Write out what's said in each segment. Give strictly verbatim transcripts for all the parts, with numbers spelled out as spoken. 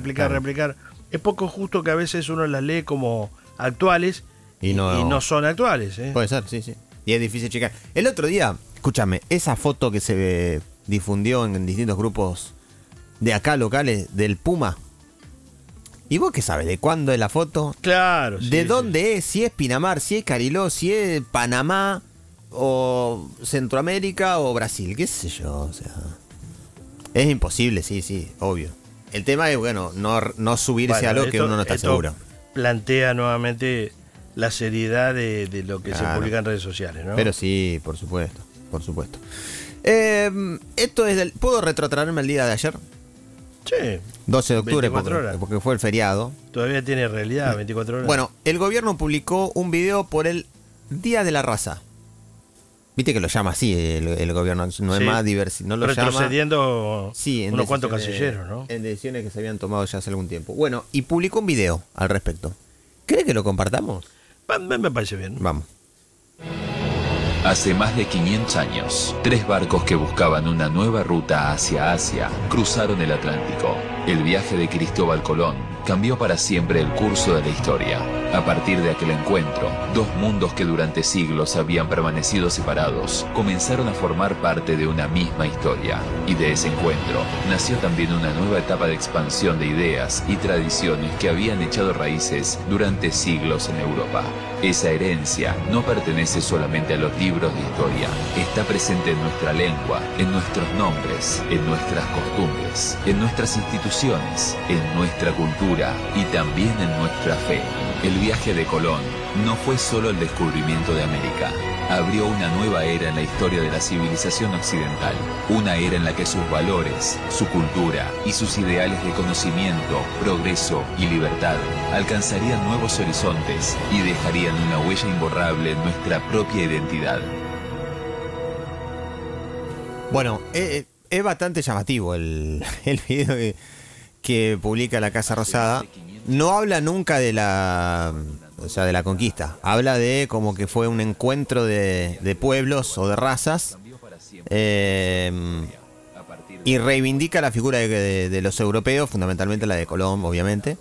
replicar, claro. replicar. Es poco justo que a veces uno las lee como actuales y no, y no son actuales. ¿eh? Puede ser, sí, sí. Y es difícil checar. El otro día, escúchame, esa foto que se difundió en distintos grupos de acá locales del Puma. ¿Y vos qué sabes? ¿De cuándo es la foto? Claro. Sí, ¿De sí. dónde es? Si es Pinamar, si es Cariló, si es Panamá, o Centroamérica, o Brasil. ¿Qué sé yo? O sea, es imposible, sí, sí, obvio. El tema es, bueno, no, no subirse bueno, a lo esto, que uno no está seguro. Plantea nuevamente la seriedad de, de lo que claro. se publica en redes sociales, ¿no? Pero sí, por supuesto, por supuesto. Eh, esto es del, ¿puedo retrotraerme al día de ayer? Sí. doce de octubre, porque, porque fue el feriado. Todavía tiene realidad, veinticuatro horas. Bueno, el gobierno publicó un video por el Día de la Raza. Viste que lo llama así el, el gobierno, no sí. es más diversidad. No lo retrocediendo llama, sí, en unos cuantos casilleros, ¿no? En decisiones que se habían tomado ya hace algún tiempo. Bueno, y publicó un video al respecto. ¿Cree que lo compartamos? Me, me parece bien. Vamos. Hace más de quinientos años, tres barcos que buscaban una nueva ruta hacia Asia cruzaron el Atlántico. El viaje de Cristóbal Colón cambió para siempre el curso de la historia. A partir de aquel encuentro, dos mundos que durante siglos habían permanecido separados comenzaron a formar parte de una misma historia. Y de ese encuentro nació también una nueva etapa de expansión de ideas y tradiciones que habían echado raíces durante siglos en Europa. Esa herencia no pertenece solamente a los libros de historia, está presente en nuestra lengua, en nuestros nombres, en nuestras costumbres, en nuestras instituciones, en nuestra cultura y también en nuestra fe. El viaje de Colón no fue solo el descubrimiento de América. Abrió una nueva era en la historia de la civilización occidental. Una era en la que sus valores, su cultura y sus ideales de conocimiento, progreso y libertad alcanzarían nuevos horizontes y dejarían una huella imborrable en nuestra propia identidad. Bueno, es, es bastante llamativo el, el video que, que publica la Casa Rosada. No habla nunca de la, o sea, de la conquista. Habla de como que fue un encuentro de, de pueblos o de razas. Eh, y reivindica la figura de, de, de los europeos, fundamentalmente la de Colón, obviamente.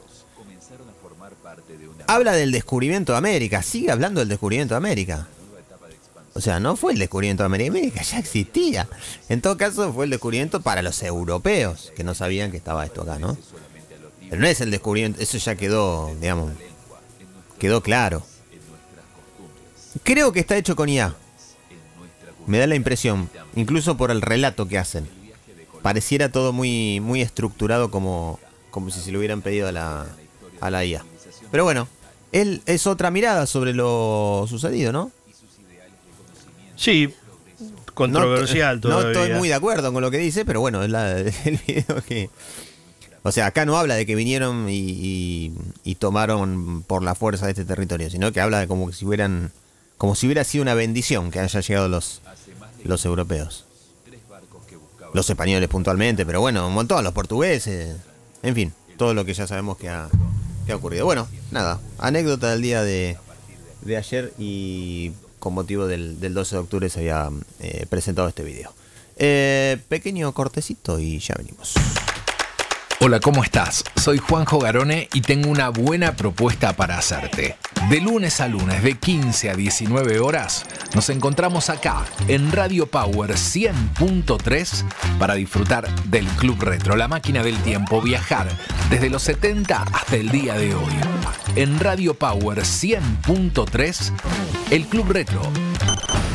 Habla del descubrimiento de América. Sigue hablando del descubrimiento de América. O sea, no fue el descubrimiento de América. América ya existía. En todo caso, fue el descubrimiento para los europeos, que no sabían que estaba esto acá, ¿no? Pero no es el descubrimiento, eso ya quedó, digamos, quedó claro. Creo que está hecho con I A. Me da la impresión, incluso por el relato que hacen. Pareciera todo muy, muy estructurado como, como si se lo hubieran pedido a la, a la I A. Pero bueno, él es otra mirada sobre lo sucedido, ¿no? Sí, controversial no, todavía. No estoy muy de acuerdo con lo que dice, pero bueno, es la, el video que... O sea, acá no habla de que vinieron y, y, y tomaron por la fuerza de este territorio, sino que habla de como si hubieran, como si hubiera sido una bendición que hayan llegado los, los europeos. Los españoles puntualmente, pero bueno, un montón, los portugueses, en fin, todo lo que ya sabemos que ha, que ha ocurrido. Bueno, nada, anécdota del día de, de ayer y con motivo del, del doce de octubre se había eh, presentado este video. Eh, pequeño cortecito y ya venimos. Hola, ¿cómo estás? Soy Juanjo Garone y tengo una buena propuesta para hacerte. De lunes a lunes, de quince a diecinueve horas, nos encontramos acá, en Radio Power cien punto tres, para disfrutar del Club Retro, la máquina del tiempo, viajar desde los setenta hasta el día de hoy. En Radio Power cien punto tres, el Club Retro.